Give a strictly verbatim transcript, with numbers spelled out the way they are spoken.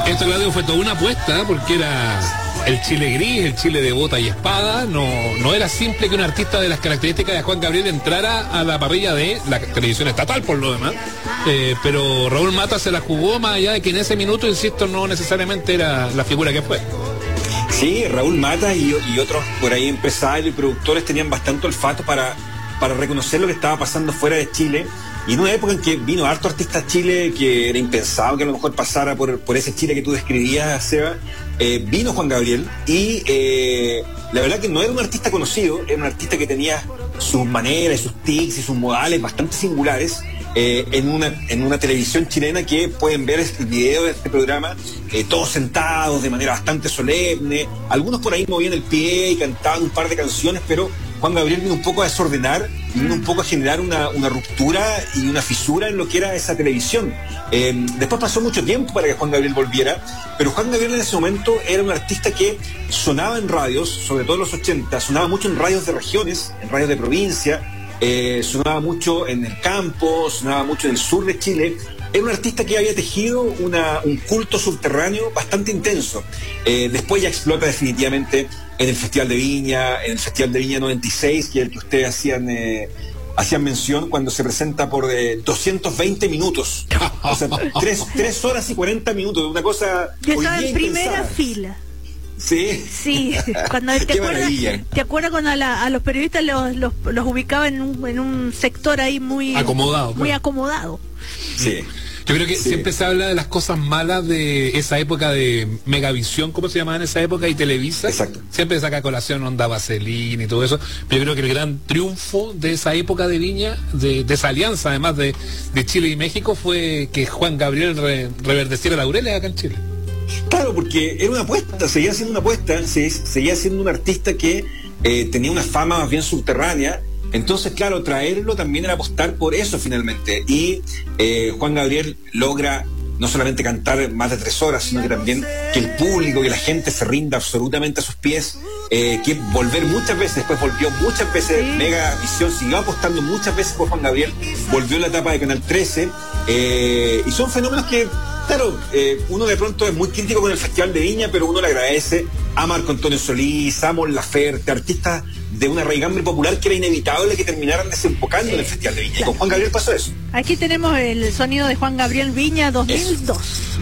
Esto, Claudio, fue toda una apuesta porque era el Chile gris, el Chile de bota y espada. No, no era simple que un artista de las características de Juan Gabriel entrara a la parrilla de la televisión estatal, por lo demás. Eh, pero Raúl Mata se la jugó, más allá de que en ese minuto, insisto, no necesariamente era la figura que fue. Sí, Raúl Mata y, y otros por ahí empresarios y productores tenían bastante olfato para, para reconocer lo que estaba pasando fuera de Chile. Y en una época en que vino harto artista a Chile, que era impensado que a lo mejor pasara por, por ese Chile que tú describías, Seba, eh, vino Juan Gabriel y eh, la verdad que no era un artista conocido, era un artista que tenía sus maneras, sus tics y sus modales bastante singulares. Eh, en una en una televisión chilena que pueden ver el video de este programa, eh, todos sentados de manera bastante solemne, algunos por ahí movían el pie y cantaban un par de canciones, pero Juan Gabriel vino un poco a desordenar, vino un poco a generar una, una ruptura y una fisura en lo que era esa televisión. Eh, después pasó mucho tiempo para que Juan Gabriel volviera, pero Juan Gabriel en ese momento era un artista que sonaba en radios, sobre todo en los ochenta, sonaba mucho en radios de regiones, en radios de provincia. Eh, sonaba mucho en el campo, sonaba mucho en el sur de Chile. Era un artista que había tejido una, un culto subterráneo bastante intenso. Eh, después ya explota definitivamente en el Festival de Viña, en el Festival de Viña noventa y seis, que es el que ustedes hacían, eh, hacían mención, cuando se presenta por eh, doscientos veinte minutos. O sea, tres horas y cuarenta minutos, una cosa... Yo estaba en primera impensada. Fila. Sí, sí, cuando te acuerdas, te acuerdas cuando a, la, a los periodistas los, los, los ubicaba en un, en un sector ahí muy acomodado, muy claro. acomodado. Sí. Yo creo que sí. Siempre se habla de las cosas malas de esa época de Megavisión, ¿cómo se llamaba en esa época? Y Televisa. Exacto. Siempre saca a colación Onda Vaselina y todo eso. Pero yo creo que el gran triunfo de esa época de Viña, de, de esa alianza además de, de Chile y México, fue que Juan Gabriel re, reverdeciera laureles acá en Chile. Claro, porque era una apuesta, seguía siendo una apuesta, seguía siendo un artista que eh, tenía una fama más bien subterránea. Entonces, claro, traerlo también era apostar por eso finalmente. Y eh, Juan Gabriel logra no solamente cantar más de tres horas, sino que también que el público, que la gente se rinda absolutamente a sus pies, eh, que volver muchas veces, después volvió muchas veces, sí. Megavisión siguió apostando muchas veces por Juan Gabriel, volvió en la etapa de Canal trece, eh, y son fenómenos que, claro, eh, uno de pronto es muy crítico con el Festival de Viña, pero uno le agradece a Marco Antonio Solís, a Mon Laferte, artistas de una raigambre popular que era inevitable que terminaran desembocando en el Festival de Viña. Y con Juan Gabriel pasó eso. Aquí tenemos el sonido de Juan Gabriel Viña dos mil dos. Eso.